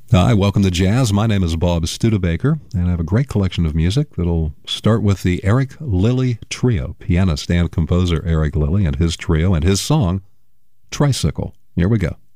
Hi, welcome to Jazz. My name is Bob Studebaker, and I have a great collection of music that'll start with the Eric Lilly Trio, pianist and composer Eric Lilly and his trio, and his song, Tricycle. Here we go.